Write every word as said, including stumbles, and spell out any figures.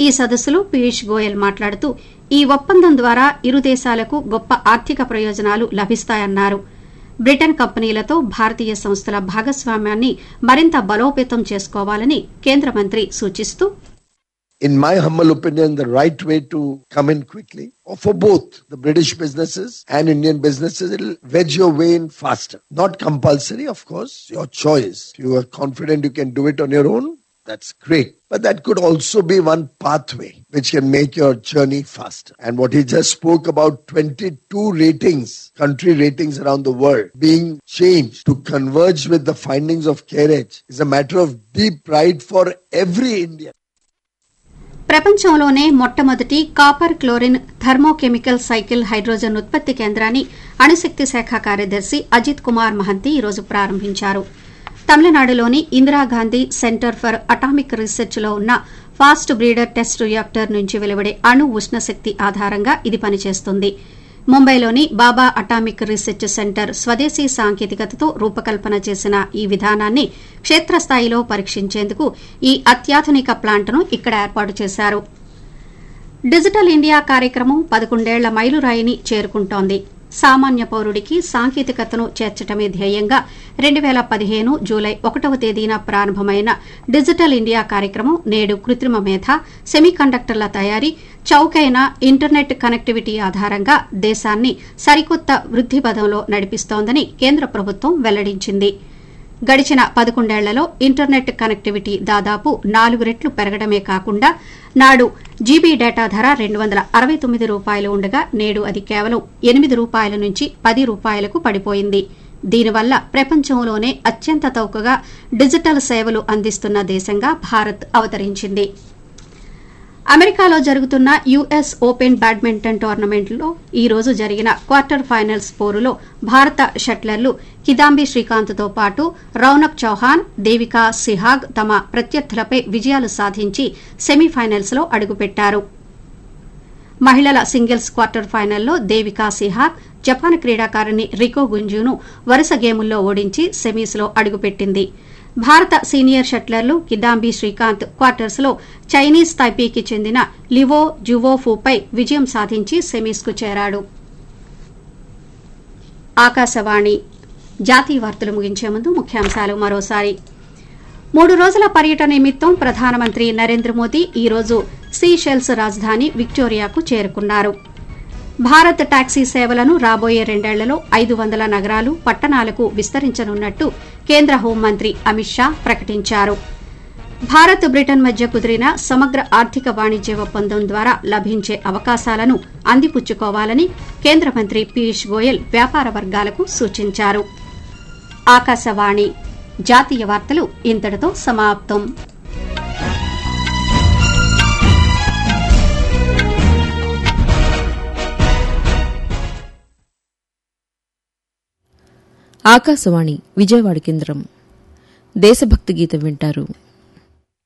ఈ సదస్సులో పీయూష్ గోయల్ మాట్లాడుతూ ఈ ఒప్పందం ద్వారా ఇరు దేశాలకు గొప్ప ఆర్థిక ప్రయోజనాలు లభిస్తాయన్నారు. బ్రిటన్ కంపెనీలతో భారతీయ సంస్థల భాగస్వామ్యాన్ని మరింత బలోపేతం చేసుకోవాలని కేంద్ర మంత్రి సూచిస్తూ, In my humble opinion, the right way to come in quickly, or for both the British businesses and Indian businesses, it'll wedge your way in faster. Not compulsory, of course, your choice. If you are confident you can do it on your own, that's great. But that could also be one pathway which can make your journey faster. And what he just spoke about, twenty-two ratings, country ratings around the world being changed to converge with the findings of CARE-Edge is a matter of deep pride for every Indian. ప్రపంచంలోనే మొట్టమొదటి copper chlorine thermochemical cycle hydrogen ఉత్పత్తి కేంద్రాన్ని అణుశక్తి శాఖ కార్యదర్శి అజిత్ కుమార్ మహంతి ఈరోజు ప్రారంభించారు. తమిళనాడులోని Indira Gandhi centre for atomic research లో ఉన్న ఫాస్ట్ బ్రీడర్ టెస్ట్ రియాక్టర్ నుంచి వెలువడే అణు ఉష్ణశక్తి ఆధారంగా ఇది పనిచేస్తుంది. ముంబైలోని బాబా అటామిక్ రీసెర్చ్ సెంటర్ స్వదేశీ సాంకేతికతతో రూపకల్పన చేసిన ఈ విధానాన్ని క్షేత్రస్థాయిలో పరీక్షించేందుకు ఈ అత్యాధునిక ప్లాంట్ను ఇక్కడ ఏర్పాటు చేశారు. డిజిటల్ ఇండియా కార్యక్రమం పదకొండేళ్ల మైలురాయిని చేరుకుంటోంది. సామాన్య పౌరుడికి సాంకేతికతను చేర్చడమే ధ్యేయంగా రెండు పేల పదిహేను జూలై ఒకటవ తేదీన ప్రారంభమైన డిజిటల్ ఇండియా కార్యక్రమం నేడు కృత్రిమ మేధ, సెమీకండక్టర్ల తయారీ, చౌకైన ఇంటర్నెట్ కనెక్టివిటీ ఆధారంగా దేశాన్ని సరికొత్త వృద్ది పథంలో నడిపిస్తోందని కేంద్ర ప్రభుత్వం వెల్లడించింది. గడిచిన పదకొండేళ్లలో ఇంటర్నెట్ కనెక్టివిటీ దాదాపు నాలుగు రెట్లు పెరగడమే కాకుండా నాడు జీబీ డేటా ధర రెండు వందల అరవై తొమ్మిది రూపాయలు ఉండగా నేడు అది కేవలం ఎనిమిది రూపాయల నుంచి పది రూపాయలకు పడిపోయింది. దీనివల్ల ప్రపంచంలోనే అత్యంత చౌకగా డిజిటల్ సేవలు అందిస్తున్న దేశంగా భారత్ అవతరించింది. అమెరికాలో జరుగుతున్న యుఎస్ ఓపెన్ బ్యాడ్మింటన్ టోర్నమెంట్లో ఈ రోజు జరిగిన క్వార్టర్ ఫైనల్స్ పోరులో భారత షట్లర్లు కిదాంబి శ్రీకాంత్తో పాటు రౌనక్ చౌహాన్, దేవికా సిహాగ్ తమ ప్రత్యర్థులపై విజయాలు సాధించి సెమీఫైనల్స్ లో అడుగుపెట్టారు. మహిళల సింగిల్స్ క్వార్టర్ ఫైనల్లో దేవికా సిహాగ్ జపాన్ క్రీడాకారిణి రికో గుంజును వరుస గేముల్లో ఓడించి సెమీస్ లో అడుగుపెట్టింది. భారత సీనియర్ షట్లర్లు కిదాంబి శ్రీకాంత్ క్వార్టర్స్ లో చైనీస్ తైపీకి చెందిన లివో జువోఫుపై విజయం సాధించి సెమీస్ కు చేరాడు. ఆకాశవాణి జాతీయ వార్తలు ముగించే ముందు ముఖ్యాంశాలు మరోసారి. మూడు రోజుల పర్యటన నిమిత్తం ప్రధానమంత్రి నరేంద్ర మోదీ ఈ రోజు సీషెల్స్ రాజధాని విక్టోరియాకు చేరుకున్నారు. భారత్ టాక్సీ సేవలను రాబోయే రెండేళ్లలో ఐదు వందల నగరాలు, పట్టణాలకు విస్తరించనున్నట్టు కేంద్ర హోంమంత్రి అమిత్ షా ప్రకటించారు. భారత్ బ్రిటన్ మధ్య కుదిరిన సమగ్ర ఆర్థిక వాణిజ్య ఒప్పందం ద్వారా లభించే అవకాశాలను అందిపుచ్చుకోవాలని కేంద్ర మంత్రి పీయూష్ గోయల్ వ్యాపార వర్గాలకు సూచించారు. ఆకాశవాణి జాతీయ వార్తలు ఇంతటితో సమాప్తం. ఆకాశవాణి విజయవాడ కేంద్రం. దేశభక్తి గీతం వింటారు.